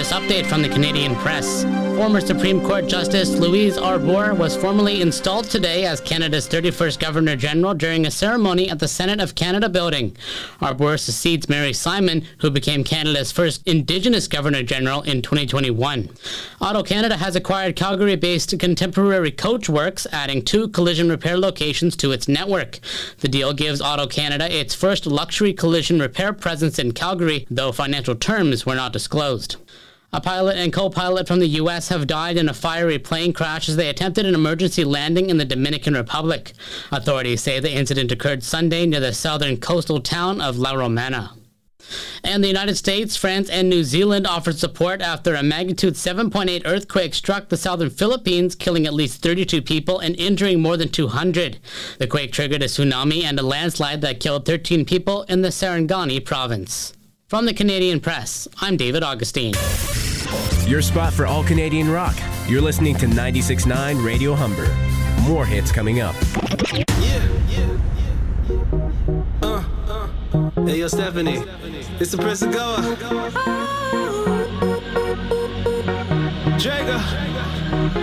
this update from the Canadian Press. Former Supreme Court Justice Louise Arbour was formally installed today as Canada's 31st Governor-General during a ceremony at the Senate of Canada building. Arbour succeeds Mary Simon, who became Canada's first Indigenous Governor-General in 2021. AutoCanada has acquired Calgary-based Contemporary Coachworks, adding 2 collision repair locations to its network. The deal gives AutoCanada its first luxury collision repair presence in Calgary, though financial terms were not disclosed. A pilot and co-pilot from the U.S. have died in a fiery plane crash as they attempted an emergency landing in the Dominican Republic. Authorities say the incident occurred Sunday near the southern coastal town of La Romana. And the United States, France, and New Zealand offered support after a magnitude 7.8 earthquake struck the southern Philippines, killing at least 32 people and injuring more than 200. The quake triggered a tsunami and a landslide that killed 13 people in the Sarangani province. From the Canadian Press, I'm David Augustine. Your spot for all Canadian rock. You're listening to 96.9 Radio Humber. More hits coming up. Hey, yo, Stephanie. It's the Prince of Goa. Drago.